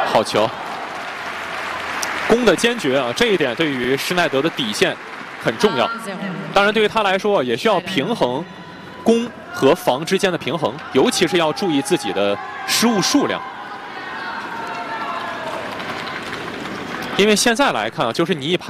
好球，攻的坚决啊，这一点对于施耐德的底线很重要。当然，对于他来说也需要平衡攻和防之间的平衡，尤其是要注意自己的失误数量。因为现在来看啊，就是你一拍。